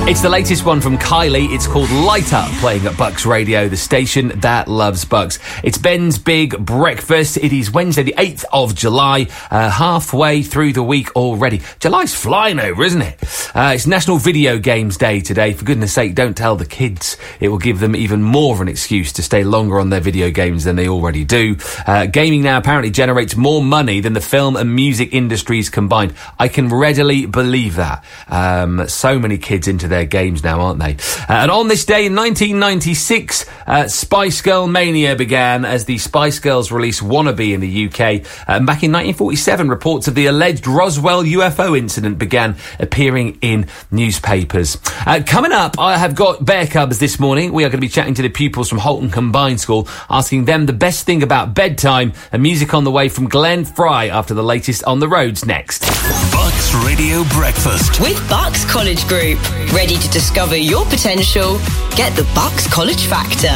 It's the latest one from Kylie. It's called Light Up, playing at Bucks Radio, the station that loves Bucks. It's Ben's Big Breakfast. It is Wednesday, the 8th of July, halfway through the week already. July's flying over, isn't it? It's National Video Games Day today. For goodness sake, don't tell the kids. It will give them even more of an excuse to stay longer on their video games than they already do. Gaming now apparently generates more money than the film and music industries combined. I can readily believe that. So many kids into their games now, aren't they? And on this day in 1996, Spice Girl mania began as the Spice Girls released Wannabe in the UK. Back in 1947, reports of the alleged Roswell UFO incident began appearing in newspapers. Coming up, I have got Bear Cubs this morning. We are going to be chatting to the pupils from Holton Combined School, asking them the best thing about bedtime, and music on the way from Glenn Fry after the latest on the roads next. Bucks Radio Breakfast with Bucks College Group. Ready to discover your potential? Get the Bucks College Factor.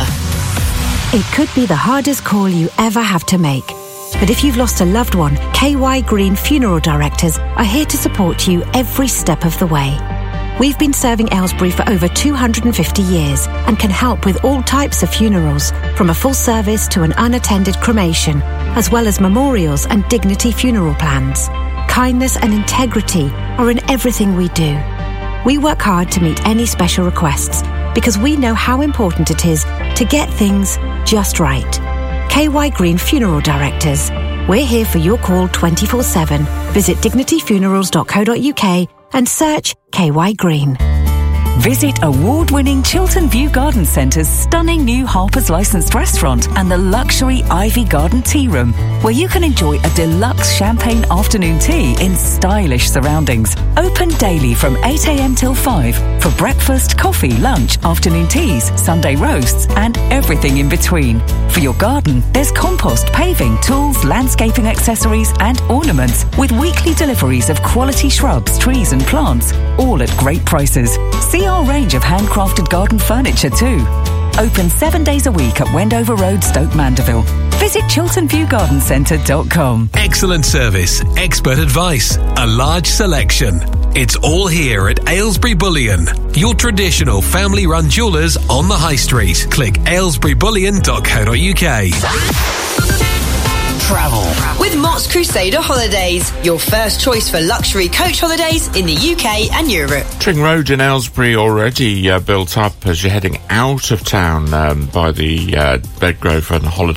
It could be the hardest call you ever have to make. But if you've lost a loved one, KY Green Funeral Directors are here to support you every step of the way. We've been serving Aylesbury for over 250 years and can help with all types of funerals, from a full service to an unattended cremation, as well as memorials and dignity funeral plans. Kindness and integrity are in everything we do. We work hard to meet any special requests because we know how important it is to get things just right. KY Green Funeral Directors. We're here for your call 24/7. Visit dignityfunerals.co.uk and search KY Green. Visit award-winning Chiltern View Garden Centre's stunning new Harper's licensed restaurant and the luxury Ivy Garden Tea Room, where you can enjoy a deluxe champagne afternoon tea in stylish surroundings. Open daily from 8 a.m. till 5 for breakfast, coffee, lunch, afternoon teas, Sunday roasts and everything in between. For your garden, there's compost, paving, tools, landscaping accessories and ornaments, with weekly deliveries of quality shrubs, trees and plants, all at great prices. See our range of handcrafted garden furniture too. Open 7 days a week at Wendover Road, Stoke Mandeville. Visit chilternviewgardencentre.com. Excellent service, expert advice, a large selection. It's all here at Aylesbury Bullion, your traditional family-run jewellers on the High Street. Click aylesburybullion.co.uk. Travel with Mott's Crusader Holidays, your first choice for luxury coach holidays in the UK and Europe. Tring Road in Aylesbury already built up as you're heading out of town by the Bedgrove and Holiday